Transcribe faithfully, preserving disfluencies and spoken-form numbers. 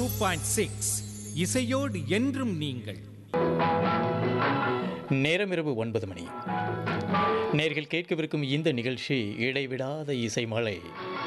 Point six இசையோடு என்றும் நீங்கள். நேரம் இரவு ஒன்பது மணி. நேர்கள் கேட்கவிருக்கும் இந்த நிகழ்ச்சி இடைவிடாத இசை மழை.